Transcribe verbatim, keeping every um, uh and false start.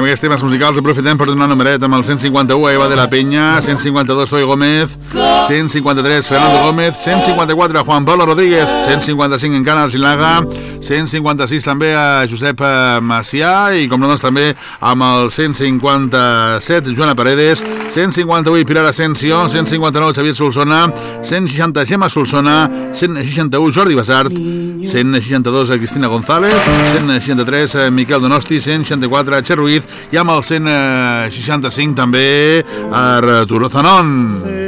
més temes musicals aprofitem per donar numeret amb el cent cinquanta-u a Eva de la Peña, cent cinquanta-dos Zoe Gómez, cent cinquanta-tres Fernando Gómez, cent cinquanta-quatre Juan Pablo Rodríguez, cent cinquanta-cinc encara Argilaga, cent cinquanta-sis també a Josep Macià i com no doncs també amb el cent cinquanta-set Joana Paredes, cent cinquanta-vuit Pilar Asensio, cent cinquanta-nou Xavier Solsona, cent seixanta Gemma Solsona, cent seixanta-u Jordi Basart, cent seixanta-dos Cristina González, cent seixanta-tres Miquel Donosti, cent seixanta-quatre Txer Ruiz i amb el cent seixanta-cinc també Arturo Zanón.